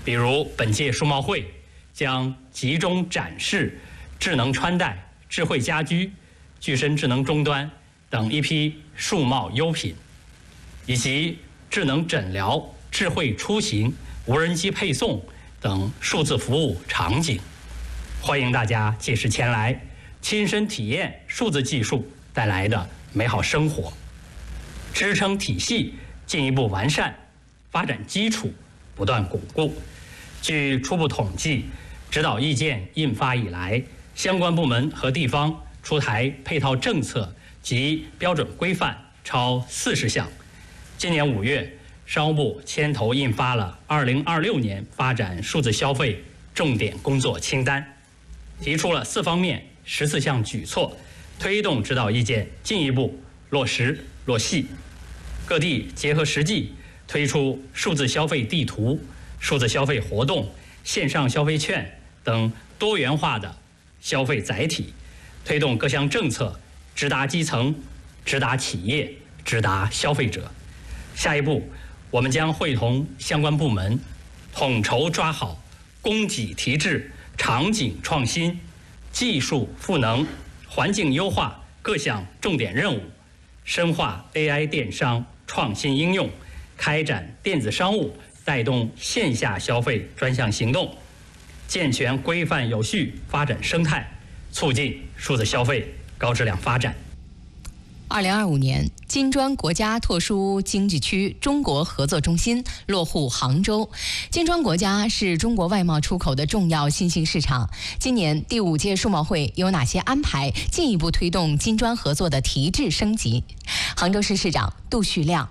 比如本届数贸会将集中展示智能穿戴、智慧家居、具身智能终端等一批数贸优品，以及智能诊疗、智慧出行、无人机配送等数字服务场景。欢迎大家届时前来，亲身体验数字技术带来的美好生活。支撑体系进一步完善，发展基础不断巩固。据初步统计，指导意见印发以来，相关部门和地方出台配套政策及标准规范超40项。今年5月，商务部牵头印发了2026年发展数字消费重点工作清单，提出了4方面14项举措，推动指导意见进一步落实落细。各地结合实际，推出数字消费地图、数字消费活动、线上消费券等多元化的消费载体，推动各项政策直达基层、直达企业、直达消费者。下一步，我们将会同相关部门统筹抓好供给提质、场景创新、技术赋能、环境优化各项重点任务，深化 AI 电商创新应用，开展电子商务带动线下消费专项行动，健全规范有序发展生态，促进数字消费高质量发展。 2025年，金砖国家特殊经济区中国合作中心落户杭州。金砖国家是中国外贸出口的重要新兴市场。今年第5届数贸会有哪些安排，进一步推动金砖合作的提质升级？杭州市市长杜旭亮。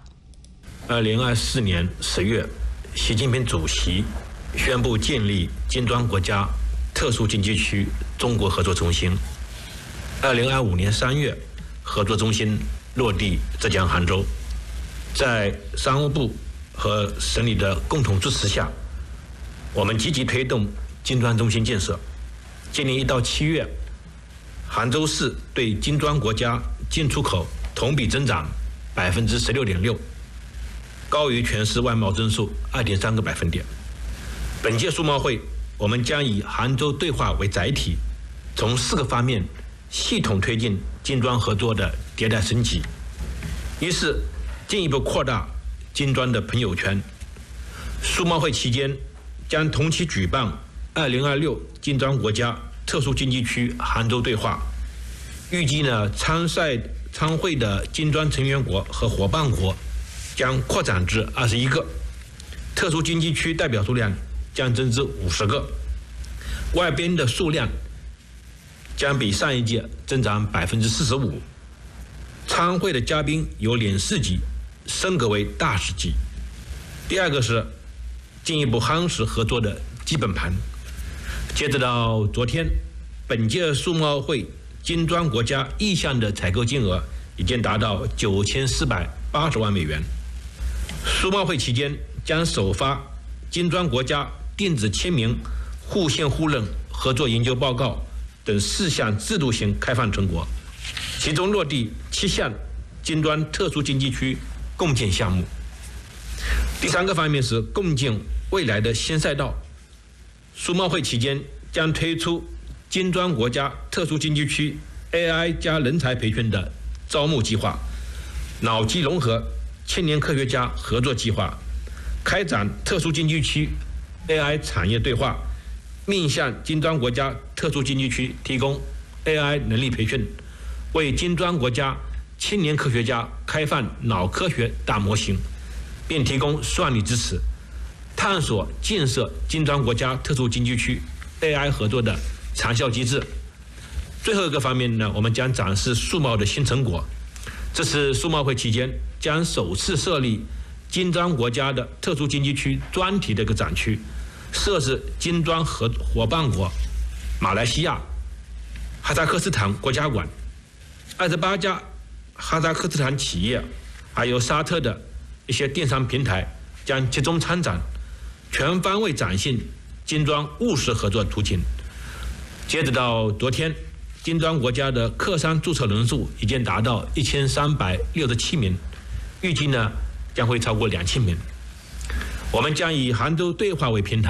2024年10月，习近平主席宣布建立金砖国家特殊经济区中国合作中心。2025年3月，合作中心落地浙江杭州。在商务部和省里的共同支持下，我们积极推动金砖中心建设。今年1到7月，杭州市对金砖国家进出口同比增长16.6%，高于全市外贸增速2.3个百分点。本届数贸会，我们将以杭州对话为载体，从4个方面系统推进金砖合作的迭代升级。一是进一步扩大金砖的朋友圈。数贸会期间将同期举办2026金砖国家特殊经济区杭州对话，预计参会的金砖成员国和伙伴国将扩展至21个，特殊经济区代表数量将增至50个，外宾的数量将比上一届增长45%，参会的嘉宾由领事级升格为大使级。第二个是进一步夯实合作的基本盘。截止到昨天，本届数贸会金砖国家意向的采购金额已经达到9480万美元。数贸会期间将首发金砖国家电子签名互信互认合作研究报告等4项制度性开放成果，其中落地7项金砖特殊经济区共建项目。第3个方面是共建未来的新赛道。数贸会期间将推出金砖国家特殊经济区 AI 加人才培训的招募计划，脑机融合青年科学家合作计划，开展特殊经济区 AI 产业对话，面向金砖国家特殊经济区提供 AI 能力培训，为金砖国家青年科学家开放脑科学大模型，并提供算力支持，探索建设金砖国家特殊经济区 AI 合作的长效机制。最后一个方面呢，我们将展示数贸的新成果。这次数贸会期间将首次设立金砖国家的特殊经济区专题的一个展区，设置金砖伙伴国马来西亚、哈萨克斯坦国家馆、28家哈萨克斯坦企业，还有沙特的一些电商平台将集中参展，全方位展现金砖务实合作途径。截止到昨天，金砖国家的客商注册人数已经达到1367名，预计将会超过2000名。我们将以杭州对话为平台，